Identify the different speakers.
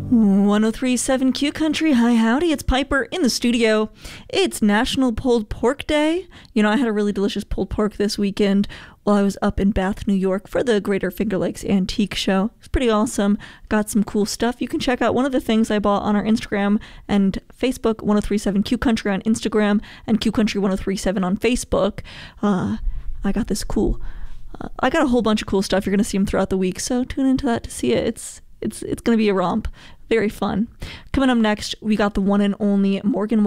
Speaker 1: 1037 Q Country. Hi, howdy. It's Piper in the studio. It's National Pulled Pork Day. You know, I had a really delicious pulled pork this weekend while I was up in Bath, New York for the Greater Finger Lakes Antique Show. It's pretty awesome. Got some cool stuff. You can check out one of the things I bought on our Instagram and Facebook, 1037 Q Country on Instagram and Q Country 1037 on Facebook. I got this cool. I got a whole bunch of cool stuff. You're going to see them throughout the week, so tune into that to see it. It's going to be a romp. Very fun. Coming up next, we got the one and only Morgan